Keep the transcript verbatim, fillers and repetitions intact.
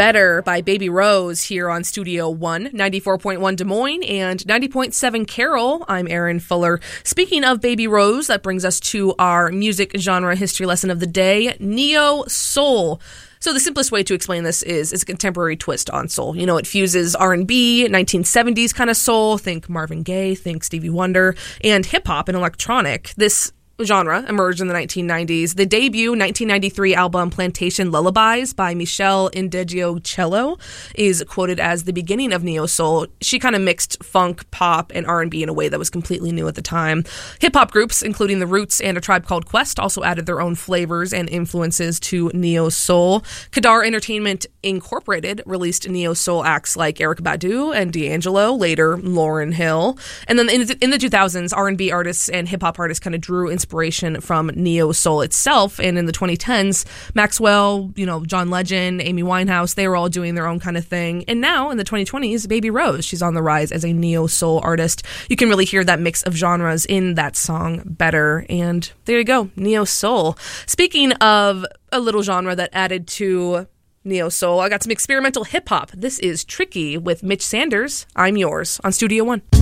Better by Baby Rose here on Studio One, ninety-four point one Des Moines and ninety point seven Carroll. I'm Erin Fuller. Speaking of Baby Rose, that brings us to our music genre history lesson of the day, neo soul. So the simplest way to explain this is it's a contemporary twist on soul. You know, it fuses R and B, nineteen seventies kind of soul, think Marvin Gaye, think Stevie Wonder, and hip-hop and electronic. This genre emerged in the nineteen nineties. The debut nineteen ninety-three album Plantation Lullabies by Michelle Indeggio-Cello is quoted as the beginning of neo-soul. She kind of mixed funk, pop, and R and B in a way that was completely new at the time. Hip-hop groups, including The Roots and A Tribe Called Quest, also added their own flavors and influences to neo-soul. Kadar Entertainment Incorporated released neo-soul acts like Erykah Badu and D'Angelo, later Lauryn Hill. And then in the, in the two thousands, R and B artists and hip-hop artists kind of drew inspiration from neo-soul itself, and in the twenty tens, Maxwell, you know, John Legend, Amy Winehouse, they were all doing their own kind of thing. And now, in the twenty twenties, Baby Rose, she's on the rise as a neo-soul artist. You can really hear that mix of genres in that song, Better, and there you go, neo-soul. Speaking of a little genre that added to neo-soul, I got some experimental hip-hop. This is Tricky with Mitch Sanders, I'm Yours, on Studio One.